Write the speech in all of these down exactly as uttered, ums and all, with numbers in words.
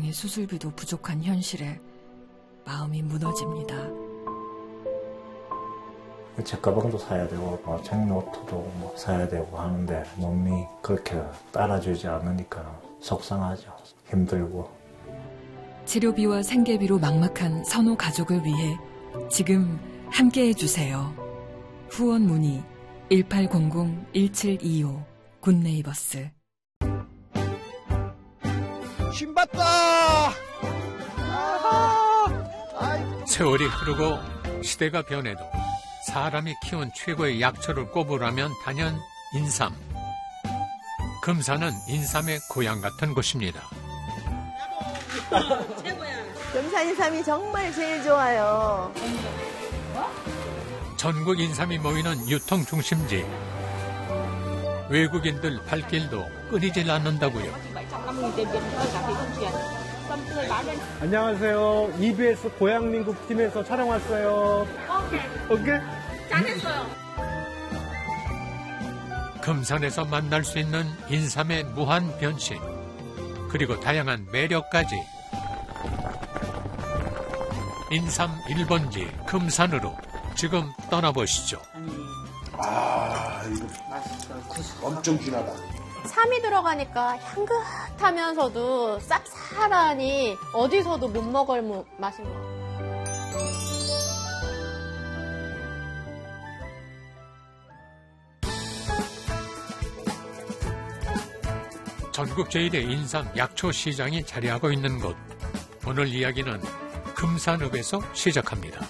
병의 수술비도 부족한 현실에 마음이 무너집니다. 제 가방도 사야 되고 뭐 책노트도 뭐 사야 되고 하는데 몸이 그렇게 따라주지 않으니까 속상하죠. 힘들고. 치료비와 생계비로 막막한 선호 가족을 위해 지금 함께해 주세요. 후원 문의 일팔공공 일칠이오 굿네이버스. 신봤다. 세월이 흐르고 시대가 변해도 사람이 키운 최고의 약초를 꼽으라면 단연 인삼. 금산은 인삼의 고향 같은 곳입니다. 금산 인삼이 정말 제일 좋아요. 전국 인삼이 모이는 유통 중심지. 외국인들 발길도 끊이질 않는다고요. 안녕하세요. 이비에스 고향민국 팀에서 촬영 왔어요. 오케이. 오케이? 잘했어요. 금산에서 만날 수 있는 인삼의 무한 변신. 그리고 다양한 매력까지. 인삼 일 번지 금산으로 지금 떠나보시죠. 아, 이거 엄청 진하다. 삼이 들어가니까 향긋하면서도 쌉쌀하니 어디서도 못 먹을 맛인 것 같아요. 전국 제일의 인삼 약초 시장이 자리하고 있는 곳. 오늘 이야기는 금산읍에서 시작합니다.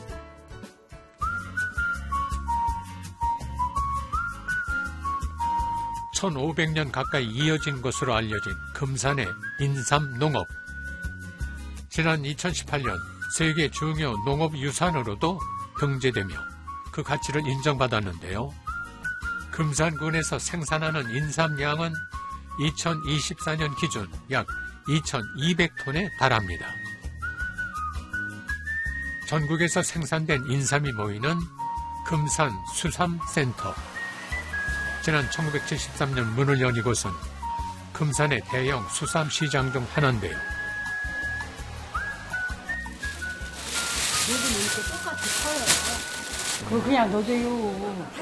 천오백 년 가까이 이어진 것으로 알려진 금산의 인삼 농업. 지난 이천십팔 년 세계 중요 농업유산으로도 등재되며 그 가치를 인정받았는데요. 금산군에서 생산하는 인삼량은 이천이십사 년 기준 약 이천이백 톤에 달합니다. 전국에서 생산된 인삼이 모이는 금산 수삼센터. 지난 천구백칠십삼 년 문을 연 이곳은 금산의 대형 수삼시장 중 하나인데요. 요즘 이렇게 똑같이 커요. 그거 그냥 넣어줘요.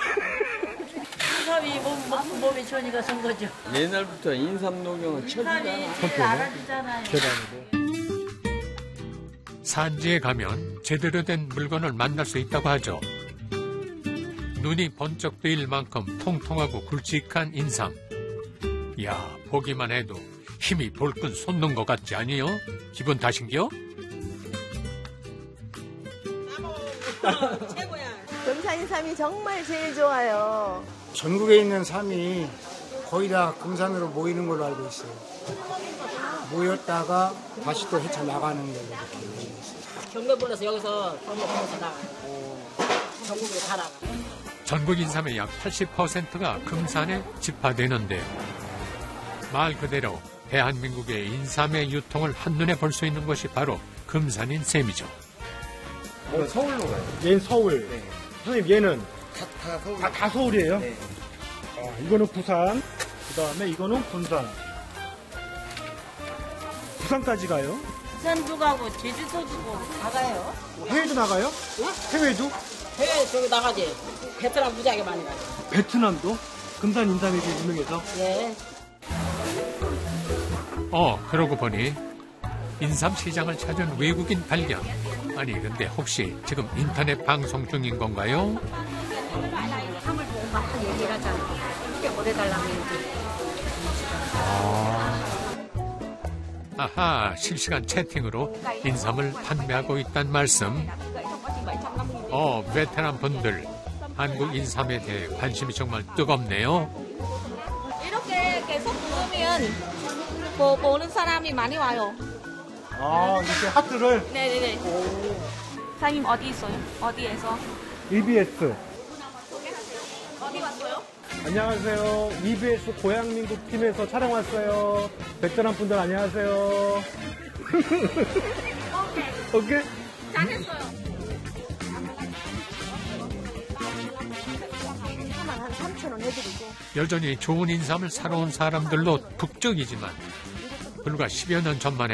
인삼이 몸, 몸, 몸에 좋으니까 쓴 거죠. 옛날부터 인삼 농경은 쳐주잖아. 인삼이 알아주잖아요. 산지에 가면 제대로 된 물건을 만날 수 있다고 하죠. 눈이 번쩍 뜨일 만큼 통통하고 굵직한 인삼. 이야, 보기만 해도 힘이 볼끈 솟는 것 같지 아니요? 기분 탓인겨? 최고야. 금산 인삼이 정말 제일 좋아요. 전국에 있는 삼이 거의 다 금산으로 모이는 걸로 알고 있어요. 모였다가 다시 또 헤쳐 나가는 걸로 이렇게 알고 있어요. 경매 불러서 여기서 경매 불러서 나가요. 전국에 다 나가요. 전국 인삼의 약 팔십 퍼센트가 금산에 집화되는데요. 말 그대로 대한민국의 인삼의 유통을 한눈에 볼 수 있는 곳이 바로 금산인 셈이죠. 뭐 서울로 가요? 얘는 서울. 네. 선생님 얘는 다, 다 서울. 다, 다 서울이에요? 네. 아, 이거는 부산. 그 다음에 이거는 군산. 부산까지 가요? 부산도 가고 제주도도 가고 다 가요. 해외도 나가요? 응? 해외도? 해외 저기 나가지. 베트남 무지하게 많이 가요. 베트남도? 금산 인삼이 되게 유명해서? 네. 어, 그러고 보니 인삼 시장을 찾은 외국인 발견. 아니, 근데 혹시 지금 인터넷 방송 중인 건가요? 삼을 보고 막 얘기를 하잖아. 이렇게 보내달라고 얘기. 아. 아하, 실시간 채팅으로 인삼을 판매하고 있단 말씀. 어, 베트남 분들, 한국 인삼에 대해 관심이 정말 뜨겁네요. 이렇게 계속 보면 보, 보는 사람이 많이 와요. 아, 이렇게 하트를? 네네네. 사장님 어디 있어요? 어디에서? 이비에스. 어디 왔어요? 안녕하세요. 이비에스 고향민국 팀에서 촬영 왔어요. 베트남 분들 안녕하세요. 오케이. 오케이? 잘했어요. 한 삼천 원 해드리고. 여전히 좋은 인삼을 사러 온 사람들로 북적이지만 불과 십여 년 전만 해도